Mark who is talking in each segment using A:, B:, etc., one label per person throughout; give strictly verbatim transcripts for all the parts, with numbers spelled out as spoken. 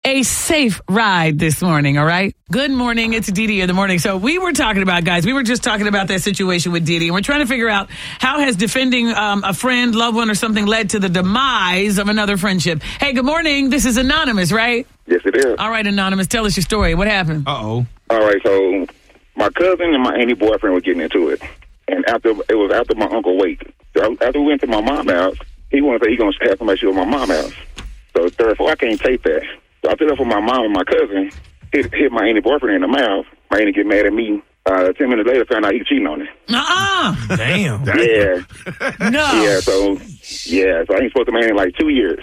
A: a safe ride this morning, all right? Good morning. It's Dee Dee in the morning. So we were talking about, guys, we were just talking about that situation with Dee Dee, and we're trying to figure out how has defending um, a friend, loved one, or something led to the demise of another friendship. Hey, good morning. This is Anonymous, right?
B: Yes, it is.
A: All right, Anonymous, tell us your story. What happened?
C: Uh-oh.
B: All right, so my cousin and my auntie boyfriend were getting into it. And after it was after my uncle wake. So after we went to my mom's house, he wanted to say he going to have somebody show my mom's house. So therefore, I can't take that. So I took up for my mom and my cousin, hit, hit my auntie boyfriend in the mouth. My auntie get mad at me. Uh, ten minutes later, found out he was cheating on her.
A: Uh-uh.
C: Damn.
B: Yeah.
A: No.
B: Yeah, so, yeah, so I ain't supposed to marry in like two years.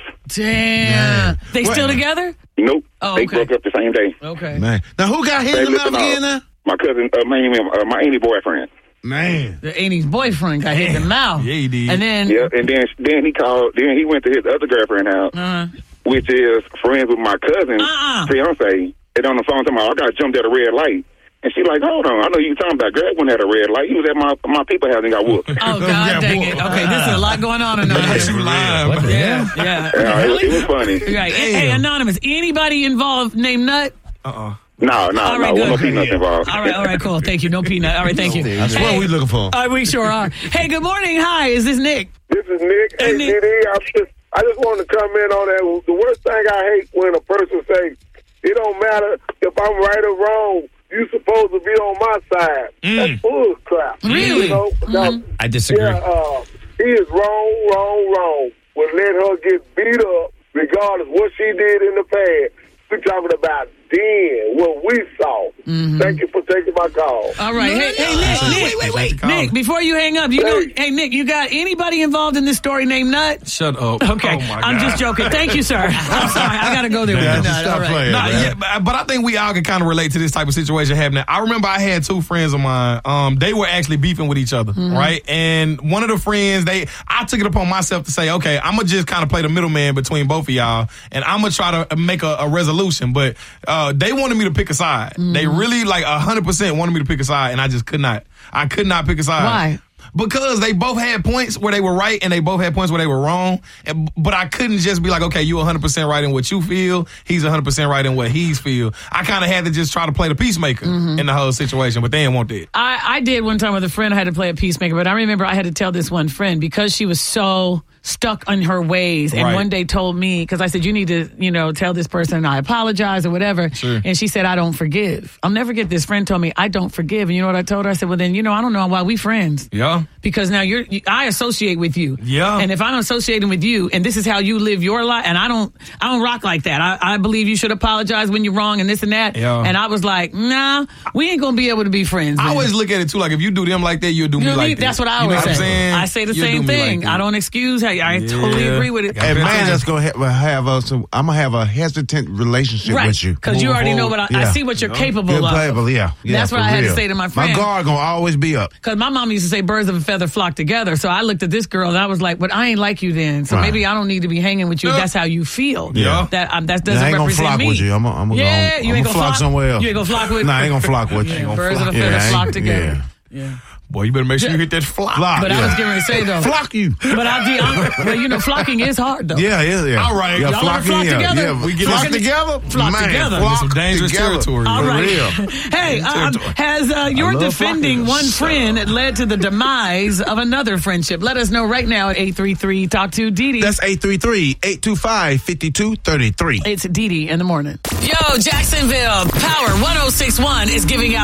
A: Damn. They
C: What?
A: still together?
B: Nope.
A: Oh,
B: they
A: okay.
B: broke up the same day.
A: Okay.
D: Man. Now, who got hit
B: Hey,
D: in the mouth
B: listen,
D: again
B: uh,
D: now?
B: My cousin, uh, my, uh, my auntie boyfriend.
D: Man.
A: The auntie's boyfriend got hit in the mouth.
C: Yeah, he did.
A: And then...
B: Yeah, and then then he called, then he went to his other girlfriend house,
A: Uh-huh.
B: which is friends with my cousin's
A: Uh-uh.
B: fiance. And on the phone, talking about, I got jumped at a red light. And she like, hold on, I know you talking about Greg went at a red light. He was at my my people house and got whooped.
A: Oh, God
D: Yeah,
A: dang
D: boy.
A: it. Okay, this is a lot going on tonight.
C: You lying,
D: What
C: bro.
D: the
A: Yeah, yeah.
B: Yeah, it, it was funny.
A: Right. Hey, Anonymous, anybody involved named Nut?
C: Uh-uh.
B: No, no,
A: All
B: no,
A: right,
B: no, no
A: good.
B: peanuts involved.
A: All right, all right, cool. Thank you. No peanut. All right, thank you.
D: That's
A: Hey,
D: what we looking for.
A: uh, we sure are. Hey, good morning. Hi, is this Nick?
E: This is Nick.
A: Hey,
E: Hey,
A: Nick.
E: D D, I just, I just wanted to comment on that. The worst thing I hate when a person say, it don't matter if I'm right or wrong. You supposed to be on my side. That's bull crap.
A: Really?
E: You know? Now,
F: I disagree.
E: yeah, uh, he is wrong, wrong, wrong. Would let her get beat up regardless what she did in the past. We're talking about then, what we saw. Thank you for taking my call.
A: All right. Hey, hey, Nick, Nick,
C: wait, wait, wait.
A: Nick, before you hang up, you know,
E: Hey.
A: hey, Nick, you got anybody involved in this story named Nut?
C: Shut up.
A: Okay,
C: Oh, my
A: I'm
C: God.
A: just joking. Thank you, sir. I'm sorry. I got to go there
D: Yeah,
A: with
D: just
A: Nut. All
D: stop
A: right.
D: playing.
C: Nah,
D: man.
C: yeah, but, but I think we all can kind of relate to this type of situation happening. I remember I had two friends of mine. Um, they were actually beefing with each other, right? And one of the friends, they, I took it upon myself to say, okay, I'm gonna just kind of play the middleman between both of y'all, and I'm gonna try to make a, a resolution. But uh, they wanted me to pick a side. They really like a hundred percent wanted me to pick a side, and I just could not. I could not pick a side.
A: Why?
C: Because they both had points where they were right and they both had points where they were wrong. And, but I couldn't just be like, okay, you one hundred percent right in what you feel. He's one hundred percent right in what he's feel. I kind of had to just try to play the peacemaker in the whole situation, but they didn't want that.
A: I, I did one time with a friend. I had to play a peacemaker, but I remember I had to tell this one friend because she was so stuck on her ways, and
C: Right.
A: one day told me, because I said, you need to, you know, tell this person I apologize or whatever.
C: Sure.
A: And she said, I don't forgive. I'll never get this friend told me, I don't forgive. And you know what I told her? I said, well, then, you know, I don't know why we friends.
C: Yeah.
A: Because now you're, you, I associate with you.
C: Yeah.
A: And if I'm associating with you, and this is how you live your life, and I don't, I don't rock like that. I, I believe you should apologize when you're wrong and this and that.
C: Yeah.
A: And I was like, nah, we ain't gonna be able to be friends.
C: I
A: man.
C: always look at it too, like if you do them like that, you'll do
A: You
C: me
A: know what I
C: like
A: mean?
C: that.
A: That's what I
C: You know
A: always
C: what I'm
A: say.
C: saying?
A: I say the
C: You'll
A: same
C: do me like
A: thing.
C: that.
A: I don't excuse. I, I
C: Yeah.
A: totally agree with it.
D: And
C: Yeah.
D: man, that's gonna ha- have us. I'm gonna have a hesitant relationship
A: Right,
D: with you.
A: because you already know what I, I
D: Yeah.
A: see what you're capable
D: Good
A: of.
D: playable, yeah. yeah.
A: That's what
D: for
A: I had to
D: real.
A: say to my friend.
D: My guard gonna always be up.
A: Because my mom used to say birds of a feather flock together. So I looked at this girl and I was like, but I ain't like you then. So
D: Right.
A: maybe I don't need to be hanging with you. if That's how you feel.
D: Yeah.
A: That um, that
D: Yeah,
A: doesn't
D: I ain't gonna
A: represent
D: flock
A: me.
D: with you. I'm gonna I'm
A: yeah,
D: gonna,
A: you
D: I'm
A: ain't
D: gonna
A: gonna
D: flock somewhere else.
A: You ain't gonna flock with.
D: Nah, I ain't gonna flock with you.
A: Yeah,
D: Ain't gonna
A: birds
D: flock.
A: of a
D: Yeah,
A: feather
D: I ain't-
A: flock together.
D: Yeah.
A: Yeah.
C: Boy, you better make sure you hit that flock.
D: Flock,
A: But
D: yeah.
A: I was getting ready to say though.
D: Flock you.
A: But I did. I'm, but you know, flocking is hard though.
D: Yeah, yeah, yeah.
C: All right.
D: Yeah,
A: Y'all ever
D: flocking,
A: flock
D: yeah,
A: together?
D: Yeah,
C: We get
D: flock
C: this-
D: together.
A: Flock
D: Man,
A: together.
D: flock
C: Some dangerous
D: together.
C: territory.
A: All
D: For
A: right.
D: real.
A: Hey, um, has uh, your
D: love
A: defending
D: flocking.
A: one friend led to the demise of another friendship? Let us know right now at eight three three talk to Dee Dee.
D: That's eight three three, eight two five, five two three three.
A: It's Dee Dee in the morning. Yo, Jacksonville, Power one oh six one is giving out